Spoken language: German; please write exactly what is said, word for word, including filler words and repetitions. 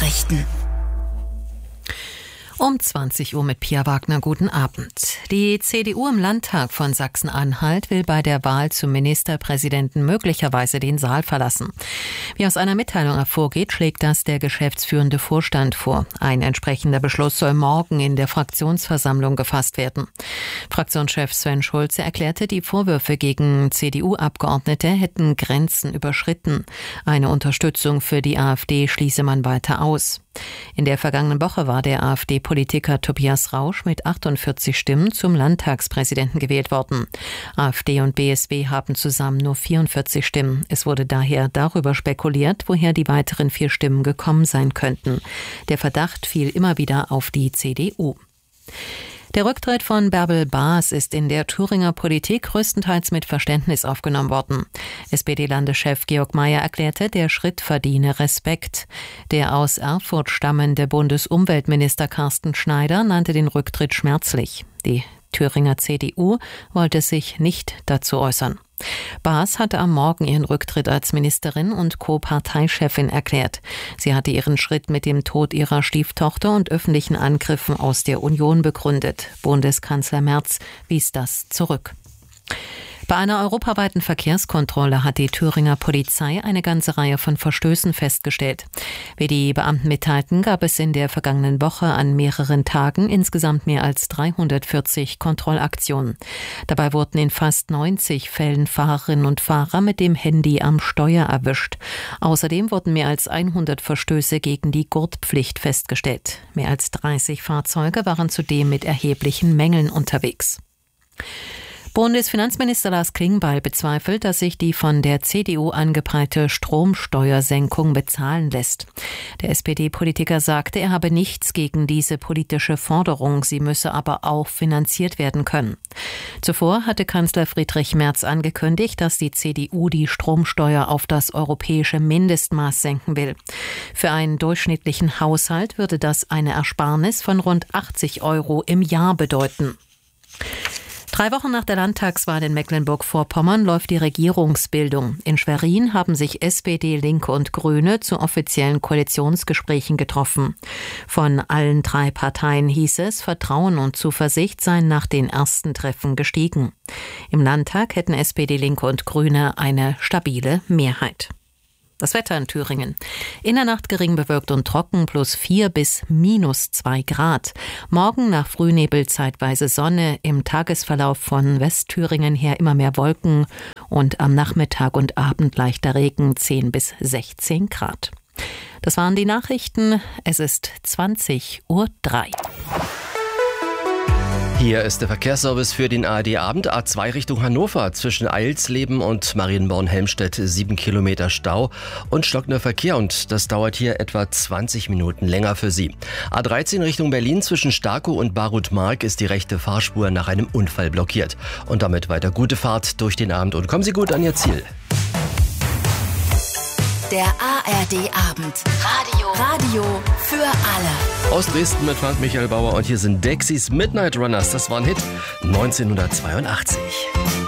Nachrichten. Um zwanzig Uhr mit Pia Wagner. Guten Abend. Die C D U im Landtag von Sachsen-Anhalt will bei der Wahl zum Ministerpräsidenten möglicherweise den Saal verlassen. Wie aus einer Mitteilung hervorgeht, schlägt das der geschäftsführende Vorstand vor. Ein entsprechender Beschluss soll morgen in der Fraktionsversammlung gefasst werden. Fraktionschef Sven Schulze erklärte, die Vorwürfe gegen C D U-Abgeordnete hätten Grenzen überschritten. Eine Unterstützung für die AfD schließe man weiter aus. In der vergangenen Woche war der AfD-Politiker Tobias Rausch mit achtundvierzig Stimmen zum Landtagspräsidenten gewählt worden. AfD und B S W haben zusammen nur vierundvierzig Stimmen. Es wurde daher darüber spekuliert, woher die weiteren vier Stimmen gekommen sein könnten. Der Verdacht fiel immer wieder auf die C D U. Der Rücktritt von Bärbel Baas ist in der Thüringer Politik größtenteils mit Verständnis aufgenommen worden. S P D-Landeschef Georg Mayer erklärte, der Schritt verdiene Respekt. Der aus Erfurt stammende Bundesumweltminister Carsten Schneider nannte den Rücktritt schmerzlich. Die Thüringer C D U wollte sich nicht dazu äußern. Baas hatte am Morgen ihren Rücktritt als Ministerin und Co-Parteichefin erklärt. Sie hatte ihren Schritt mit dem Tod ihrer Stieftochter und öffentlichen Angriffen aus der Union begründet. Bundeskanzler Merz wies das zurück. Bei einer europaweiten Verkehrskontrolle hat die Thüringer Polizei eine ganze Reihe von Verstößen festgestellt. Wie die Beamten mitteilten, gab es in der vergangenen Woche an mehreren Tagen insgesamt mehr als dreihundertvierzig Kontrollaktionen. Dabei wurden in fast neunzig Fällen Fahrerinnen und Fahrer mit dem Handy am Steuer erwischt. Außerdem wurden mehr als hundert Verstöße gegen die Gurtpflicht festgestellt. Mehr als dreißig Fahrzeuge waren zudem mit erheblichen Mängeln unterwegs. Bundesfinanzminister Lars Klingbeil bezweifelt, dass sich die von der C D U angepeilte Stromsteuersenkung bezahlen lässt. Der S P D-Politiker sagte, er habe nichts gegen diese politische Forderung, sie müsse aber auch finanziert werden können. Zuvor hatte Kanzler Friedrich Merz angekündigt, dass die C D U die Stromsteuer auf das europäische Mindestmaß senken will. Für einen durchschnittlichen Haushalt würde das eine Ersparnis von rund achtzig Euro im Jahr bedeuten. Drei Wochen nach der Landtagswahl in Mecklenburg-Vorpommern läuft die Regierungsbildung. In Schwerin haben sich S P D, Linke und Grüne zu offiziellen Koalitionsgesprächen getroffen. Von allen drei Parteien hieß es, Vertrauen und Zuversicht seien nach den ersten Treffen gestiegen. Im Landtag hätten S P D, Linke und Grüne eine stabile Mehrheit. Das Wetter in Thüringen. In der Nacht gering bewölkt und trocken, plus vier bis minus zwei Grad. Morgen nach Frühnebel zeitweise Sonne, im Tagesverlauf von Westthüringen her immer mehr Wolken und am Nachmittag und Abend leichter Regen, zehn bis sechzehn Grad. Das waren die Nachrichten. Es ist zwanzig Uhr drei. Hier ist der Verkehrsservice für den A R D-Abend. A zwei Richtung Hannover zwischen Eilsleben und Marienborn-Helmstedt sieben Kilometer Stau und stockender Verkehr. Und das dauert hier etwa zwanzig Minuten länger für Sie. A dreizehn Richtung Berlin zwischen Starkow und Barutmark ist die rechte Fahrspur nach einem Unfall blockiert. Und damit weiter gute Fahrt durch den Abend und kommen Sie gut an Ihr Ziel. Der A R D-Abend. Radio. Radio für alle. Aus Dresden mit Frank Michael Bauer und hier sind Dexys Midnight Runners. Das war ein Hit neunzehnhundertzweiundachtzig.